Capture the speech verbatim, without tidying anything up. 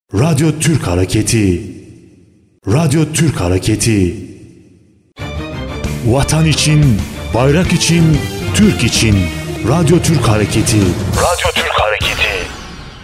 Radyo Türk Hareketi. Radyo Türk Hareketi. Vatan için, bayrak için, Türk için. Radyo Türk Hareketi. Radyo